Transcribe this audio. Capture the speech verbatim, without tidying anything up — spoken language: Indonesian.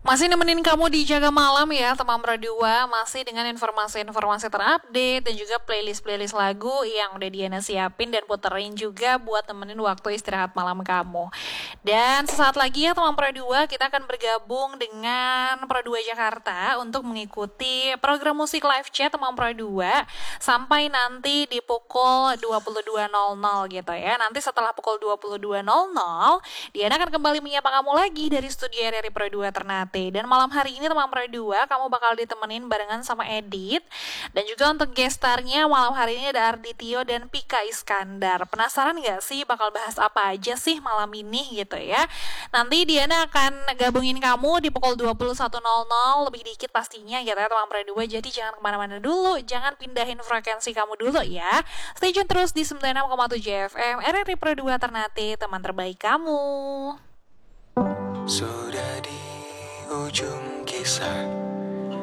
Masih nemenin kamu di Jaga Malam ya, teman berdua. Masih dengan informasi-informasi terupdate dan juga playlist-playlist lagu yang udah Diana siapin dan puterin juga buat temenin waktu istirahat malam kamu. Dan sesaat lagi ya teman berdua, kita akan bergabung dengan Pro dua Jakarta untuk mengikuti program musik live chat teman berdua sampai nanti di pukul dua puluh dua nol nol gitu ya. Nanti setelah pukul dua puluh dua nol nol, Diana akan kembali menyapa kamu lagi dari studio R R I Pro dua Ternate. Dan malam hari ini teman Pro dua, kamu bakal ditemenin barengan sama Edit. Dan juga untuk gestarnya malam hari ini ada Arditio dan Pika Iskandar. Penasaran gak sih bakal bahas apa aja sih malam ini gitu ya? Nanti Diana akan gabungin kamu di pukul dua puluh satu nol nol, lebih dikit pastinya gitu ya teman Pro dua. Jadi jangan kemana-mana dulu, jangan pindahin frekuensi kamu dulu ya. Stay tune terus di sembilan puluh enam koma tujuh F M R R I Pro dua Ternate, teman terbaik kamu. Sudah di ujung kisah